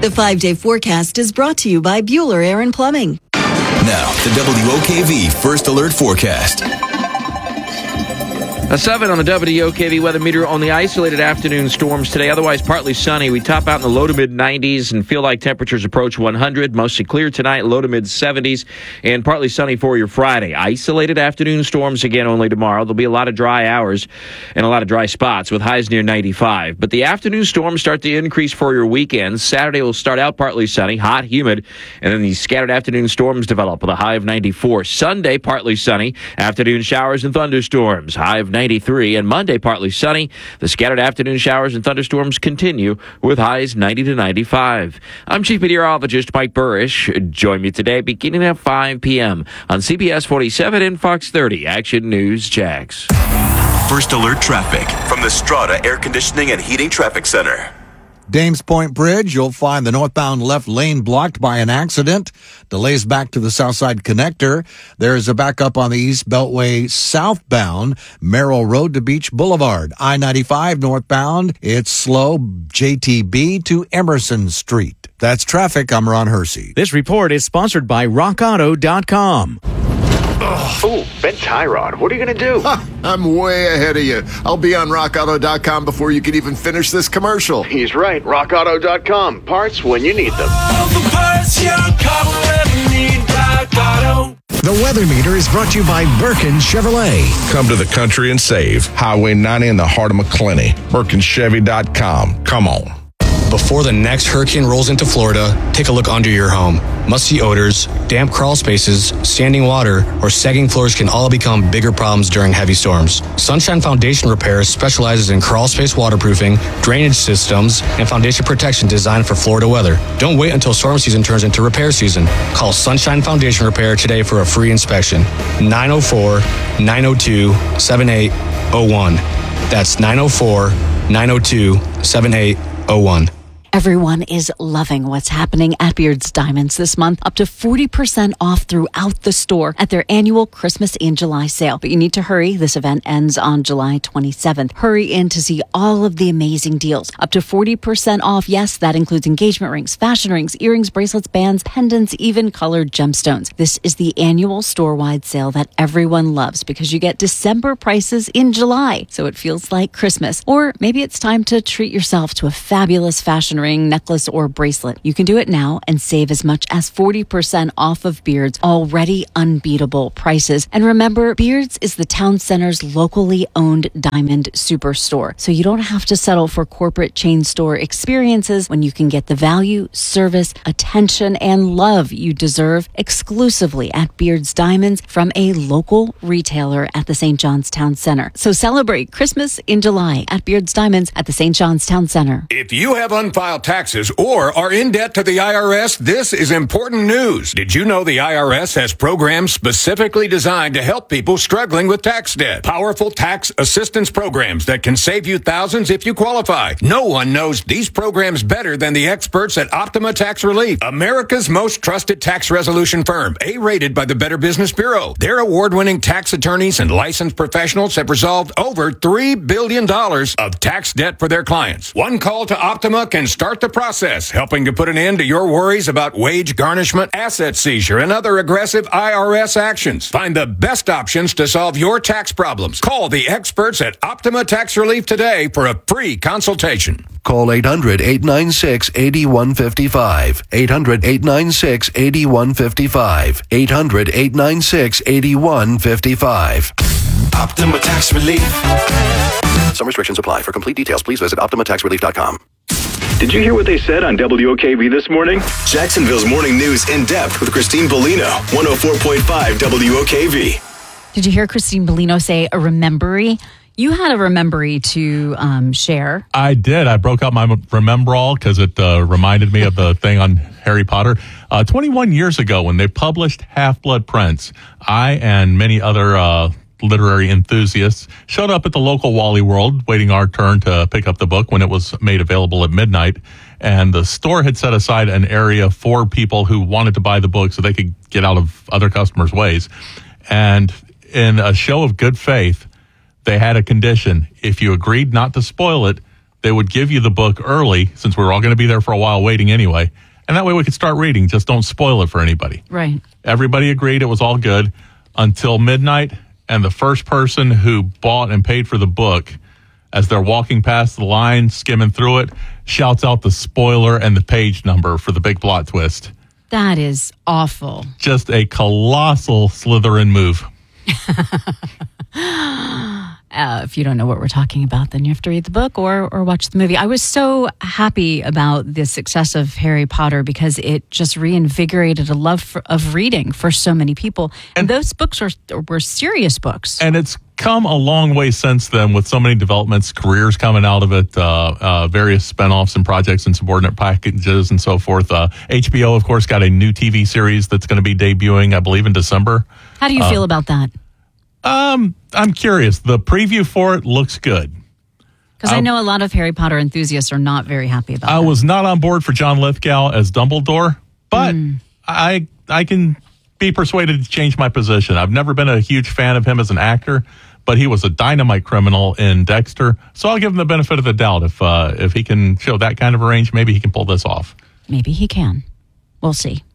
The 5-day forecast is brought to you by Bueller Air and Plumbing. Now, the WOKV First Alert Forecast. A 7 on the WOKV weather meter on the isolated afternoon storms today. Otherwise, partly sunny. We top out in the low to mid 90s and feel like temperatures approach 100. Mostly clear tonight, low to mid 70s, and partly sunny for your Friday. Isolated afternoon storms again only tomorrow. There'll be a lot of dry hours and a lot of dry spots with highs near 95. But the afternoon storms start to increase for your weekend. Saturday will start out partly sunny, hot, humid, and then these scattered afternoon storms develop with a high of 94. Sunday, partly sunny, afternoon showers and thunderstorms, high of 93, and Monday partly sunny. The scattered afternoon showers and thunderstorms continue with highs 90 to 95. I'm Chief Meteorologist Mike Burrish. Join me today beginning at 5 p.m. on CBS 47 and Fox 30 Action News Jax. First Alert traffic from the Strata Air Conditioning and Heating Traffic Center. Dames Point Bridge, you'll find the northbound left lane blocked by an accident. Delays back to the Southside Connector. There's a backup on the East Beltway southbound, Merrill Road to Beach Boulevard. I-95 northbound, it's slow, JTB to Emerson Street. That's traffic. I'm Ron Hersey. This report is sponsored by RockAuto.com. Oh, Ben Tyrod, what are you going to do? I'm way ahead of you. I'll be on RockAuto.com before you can even finish this commercial. He's right. RockAuto.com. Parts when you need them. The weather meter is brought to you by Birkin Chevrolet. Come to the country and save. Highway 90 in the heart of McClenny. BirkinChevy.com. Come on. Before the next hurricane rolls into Florida, take a look under your home. Musty odors, damp crawl spaces, standing water, or sagging floors can all become bigger problems during heavy storms. Sunshine Foundation Repair specializes in crawl space waterproofing, drainage systems, and foundation protection designed for Florida weather. Don't wait until storm season turns into repair season. Call Sunshine Foundation Repair today for a free inspection. 904-902-7801. That's 904-902-7801. Everyone is loving what's happening at Beard's Diamonds this month. Up to 40% off throughout the store at their annual Christmas in July sale. But you need to hurry. This event ends on July 27th. Hurry in to see all of the amazing deals. Up to 40% off. Yes, that includes engagement rings, fashion rings, earrings, bracelets, bands, pendants, even colored gemstones. This is the annual store-wide sale that everyone loves because you get December prices in July. So it feels like Christmas. Or maybe it's time to treat yourself to a fabulous fashion ring, necklace, or bracelet. You can do it now and save as much as 40% off of Beard's already unbeatable prices. And remember, Beard's is the town center's locally owned diamond superstore. So you don't have to settle for corporate chain store experiences when you can get the value, service, attention, and love you deserve exclusively at Beard's Diamonds from a local retailer at the St. John's Town Center. So celebrate Christmas in July at Beard's Diamonds at the St. John's Town Center. If you have unfiled taxes or are in debt to the IRS, this is important news. Did you know the IRS has programs specifically designed to help people struggling with tax debt? Powerful tax assistance programs that can save you thousands if you qualify. No one knows these programs better than the experts at Optima Tax Relief, America's most trusted tax resolution firm, A-rated by the Better Business Bureau. Their award-winning tax attorneys and licensed professionals have resolved over $3 billion of tax debt for their clients. One call to Optima can start the process, helping to put an end to your worries about wage garnishment, asset seizure, and other aggressive IRS actions. Find the best options to solve your tax problems. Call the experts at Optima Tax Relief today for a free consultation. Call 800-896-8155. 800-896-8155. 800-896-8155. Optima Tax Relief. Some restrictions apply. For complete details, please visit OptimaTaxRelief.com. Did you hear what they said on WOKV this morning? Jacksonville's morning news in depth with Christine Bellino, 104.5 WOKV. Did you hear Christine Bellino say a remembery? You had a remembery to share. I did. I broke out my Remembrall because it reminded me of the thing on Harry Potter. 21 years ago when they published Half-Blood Prince, I and many other literary enthusiasts showed up at the local Wally World, waiting our turn to pick up the book when it was made available at midnight. And the store had set aside an area for people who wanted to buy the book so they could get out of other customers' ways. And in a show of good faith, they had a condition. If you agreed not to spoil it, they would give you the book early, since we were all going to be there for a while waiting anyway. And that way we could start reading. Just don't spoil it for anybody. Right. Everybody agreed it was all good until midnight. And the first person who bought and paid for the book, as they're walking past the line, skimming through it, shouts out the spoiler and the page number for the big plot twist. That is awful. Just a colossal Slytherin move. If you don't know what we're talking about, then you have to read the book or watch the movie. I was so happy about the success of Harry Potter because it just reinvigorated a love of reading for so many people. And those books were serious books. And it's come a long way since then with so many developments, careers coming out of it, various spinoffs and projects and subordinate packages and so forth. HBO, of course, got a new TV series that's going to be debuting, I believe, in December. How do you feel about that? I'm curious. The preview for it looks good. Because I know a lot of Harry Potter enthusiasts are not very happy about it. I was not on board for John Lithgow as Dumbledore, but I can be persuaded to change my position. I've never been a huge fan of him as an actor, but he was a dynamite criminal in Dexter, so I'll give him the benefit of the doubt. If he can show that kind of a range, maybe he can pull this off. Maybe he can. We'll see.